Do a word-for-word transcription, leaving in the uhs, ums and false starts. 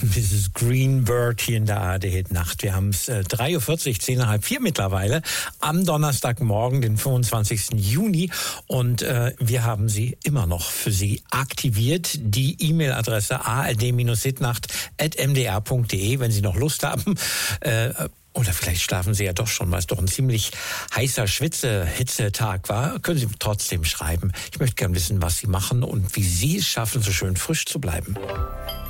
Misses Greenberg hier in der A R D-Hit-Nacht. Wir haben es äh, drei Uhr vierzig, zehn nach halb vier mittlerweile, am Donnerstagmorgen, den fünfundzwanzigsten Juni. Und äh, wir haben sie immer noch für Sie aktiviert. Die E-Mail-Adresse a r d dash hitnacht at m d r punkt d e, wenn Sie noch Lust haben. Äh, Oder vielleicht schlafen Sie ja doch schon, weil es doch ein ziemlich heißer Schwitze-Hitzetag war. Können Sie trotzdem schreiben. Ich möchte gerne wissen, was Sie machen und wie Sie es schaffen, so schön frisch zu bleiben.